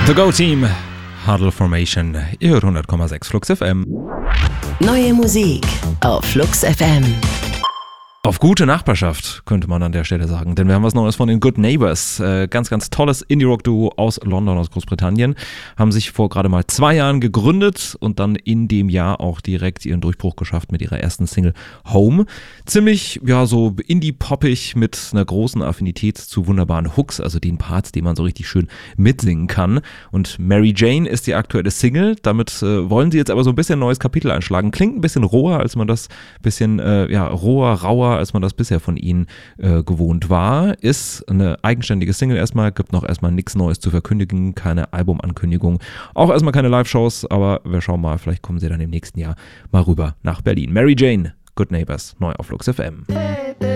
The Go Team, Huddle Formation, ihr hört 100,6 Flux FM. Neue Musik auf Flux FM. Auf gute Nachbarschaft, könnte man an der Stelle sagen, denn wir haben was Neues von den Good Neighbors. Ganz, ganz tolles Indie-Rock-Duo aus London, aus Großbritannien. Haben sich vor gerade mal 2 Jahren gegründet und dann in dem Jahr auch direkt ihren Durchbruch geschafft mit ihrer ersten Single Home. Ziemlich, ja, so indie-poppig mit einer großen Affinität zu wunderbaren Hooks, also den Parts, die man so richtig schön mitsingen kann. Und Mary Jane ist die aktuelle Single. Damit wollen sie jetzt aber so ein bisschen ein neues Kapitel einschlagen. Klingt ein bisschen roher, als man das bisschen, roher, rauer, als man das bisher von ihnen gewohnt war. Ist eine eigenständige Single erstmal, gibt noch erstmal nichts Neues zu verkündigen, keine Albumankündigung, auch erstmal keine Live-Shows, aber wir schauen mal, vielleicht kommen sie dann im nächsten Jahr mal rüber nach Berlin. Mary Jane, Good Neighbors, neu auf Flux FM.